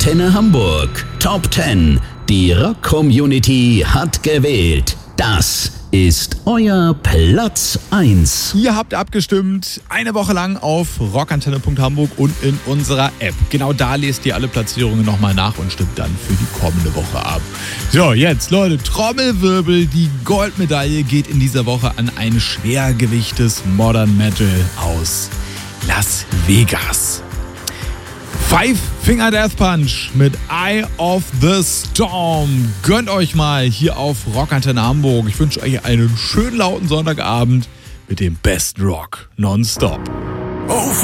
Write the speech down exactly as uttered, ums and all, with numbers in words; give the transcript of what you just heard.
Antenne Hamburg. Top zehn. Die Rock-Community hat gewählt. Das ist euer Platz eins. Ihr habt abgestimmt, eine Woche lang auf rockantenne punkt hamburg und in unserer App. Genau da lest ihr alle Platzierungen nochmal nach und stimmt dann für die kommende Woche ab. So, jetzt Leute, Trommelwirbel, die Goldmedaille geht in dieser Woche an ein Schwergewicht des Modern Metal aus Las Vegas. Five Finger Death Punch mit Eye of the Storm. Gönnt euch mal hier auf Rockantenne Hamburg. Ich wünsche euch einen schönen lauten Sonntagabend mit dem besten Rock nonstop. Oh.